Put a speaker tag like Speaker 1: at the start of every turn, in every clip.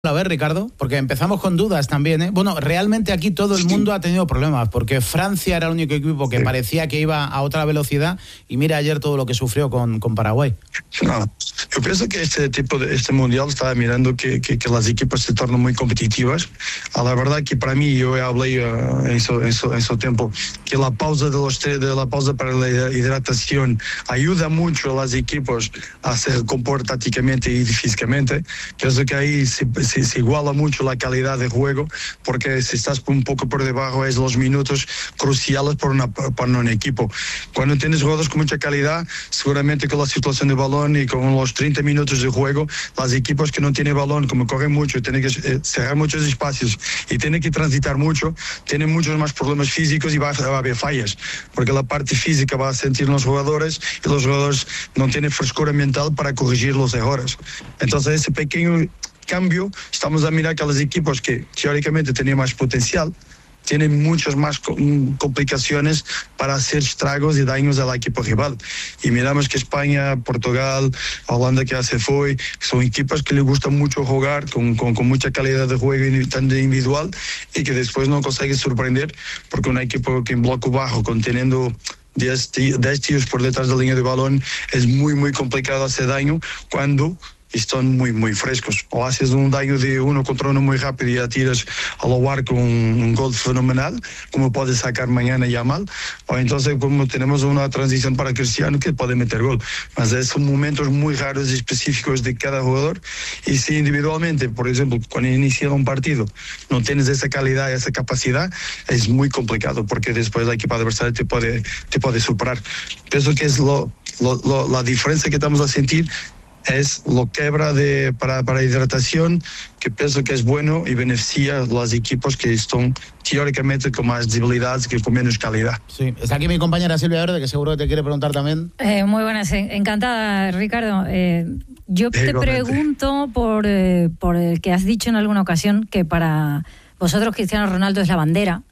Speaker 1: A ver, Ricardo, porque empezamos con dudas también, ¿eh? Bueno, realmente aquí todo el mundo ha tenido problemas, porque Francia era el único equipo que parecía que iba a otra velocidad, y mira ayer todo lo que sufrió con Paraguay.
Speaker 2: No, yo pienso que este mundial está mirando que las equipos se tornan muy competitivas. La verdad que para mí, yo hablé en su tiempo, que la pausa para la hidratación ayuda mucho a los equipos a se comportar tácticamente y físicamente. Pienso que ahí se iguala mucho la calidad de juego, porque si estás un poco por debajo es los minutos cruciales para un equipo. Cuando tienes jugadores con mucha calidad, seguramente con la situación de balón y con los 30 minutos de juego, los equipos que no tienen balón, como corren mucho, tienen que cerrar muchos espacios y tienen que transitar mucho, tienen muchos más problemas físicos y va a haber fallas, porque la parte física va a sentir los jugadores y los jugadores no tienen frescura mental para corregir los errores. Entonces ese pequeño cambio, estamos a mirar que los equipos que teóricamente tenían más potencial tienen muchas más complicaciones para hacer estragos y daños al equipo rival. Y miramos que España, Portugal, Holanda, que ya se fue, son equipos que les gusta mucho jugar con mucha calidad de juego individual y que después no consiguen sorprender, porque un equipo que en bloque bajo, conteniendo 10 tíos por detrás de la línea de balón, es muy, muy complicado hacer daño cuando están muy, muy frescos. O haces un daño de uno contra uno muy rápido y ya tiras al arco un gol fenomenal, como puede sacar mañana Yamal, o entonces como tenemos una transición para Cristiano que puede meter gol. Mas son momentos muy raros y específicos de cada jugador, y si individualmente, por ejemplo, cuando inicia un partido no tienes esa calidad, esa capacidad, es muy complicado, porque después la equipo adversaria te puede superar. Pienso que es la diferencia que estamos a sentir, es lo quebra para hidratación, que pienso que es bueno y beneficia a los equipos que están teóricamente con más debilidades que con menos calidad.
Speaker 1: Sí, está aquí mi compañera Silvia Verde, que seguro que te quiere preguntar también.
Speaker 3: Muy buenas, encantada, Ricardo. Yo te pregunto por el que has dicho en alguna ocasión que para vosotros Cristiano Ronaldo es la bandera,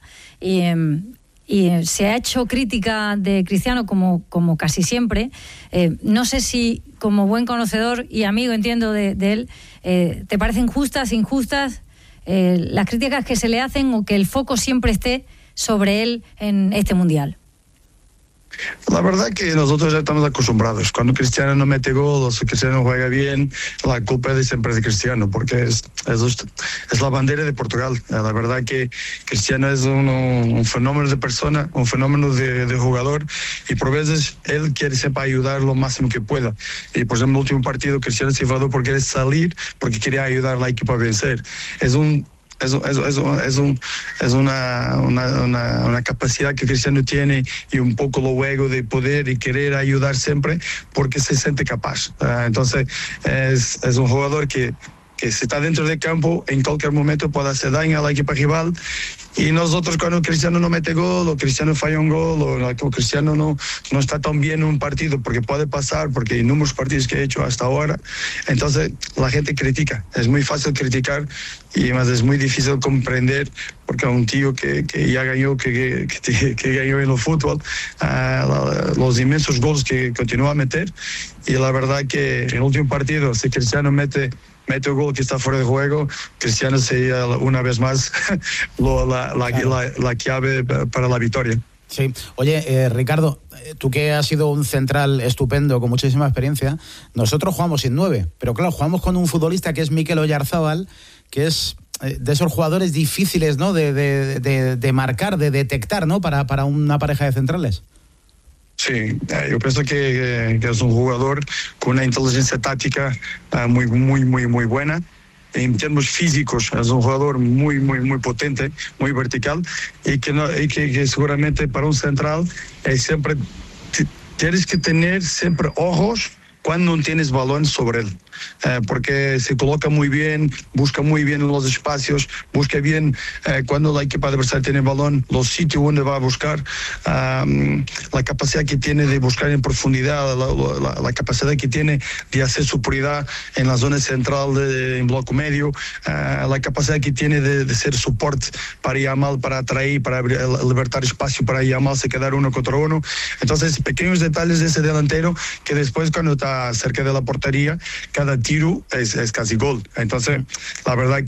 Speaker 3: y se ha hecho crítica de Cristiano como casi siempre. No sé si, como buen conocedor y amigo, entiendo de él, ¿te parecen justas, injustas las críticas que se le hacen, o que el foco siempre esté sobre él en este mundial?
Speaker 2: La verdad que nosotros ya estamos acostumbrados. Cuando Cristiano no mete gol o si Cristiano juega bien, la culpa es siempre de Cristiano, porque es la bandera de Portugal. La verdad que Cristiano es un fenómeno de persona, un fenómeno de jugador, y por veces él quiere siempre ayudar lo máximo que pueda. Y por ejemplo, en el último partido Cristiano se enfadó porque quiere salir, porque quería ayudar a la equipo a vencer. Es una capacidad que Cristiano tiene, y un poco lo ego de poder y querer ayudar siempre porque se siente capaz. Entonces es un jugador que si está dentro del campo en cualquier momento puede hacer daño a la equipa rival. Y nosotros, cuando Cristiano no mete gol, o Cristiano falla un gol, o Cristiano no está tan bien en un partido, porque puede pasar, porque hay números partidos que he hecho hasta ahora, entonces la gente critica. Es muy fácil criticar, y más es muy difícil comprender, porque un tío que ya ganó, que ganó en el fútbol, los inmensos goles que continúa a meter. Y la verdad que en el último partido, si Cristiano mete un gol que está fuera de juego, Cristiano sería una vez más la clave para la victoria.
Speaker 1: Sí. Oye, Ricardo, tú que has sido un central estupendo, con muchísima experiencia, nosotros jugamos sin 9, pero claro, jugamos con un futbolista que es Mikel Oyarzabal, que es de esos jugadores difíciles, ¿no?, de marcar, de detectar, ¿no?, para una pareja de centrales.
Speaker 2: Sí, yo pienso que es un jugador con una inteligencia táctica muy, muy, muy, muy buena. En términos físicos es un jugador muy, muy, muy potente, muy vertical, y que seguramente para un central siempre tienes que tener siempre ojos cuando no tienes balón sobre él, porque se coloca muy bien, busca muy bien los espacios, busca bien cuando la equipa adversaria tiene balón, los sitios donde va a buscar, la capacidad que tiene de buscar en profundidad, la capacidad que tiene de hacer superioridad en la zona central en bloque medio, la capacidad que tiene de ser soporte para Yamal, para atraer, para libertar espacio para Yamal se quedar uno contra uno. Entonces, pequeños detalles de ese delantero que después, cuando está cerca de la portería, cada cada tiro es casi gol. Entonces, la verdad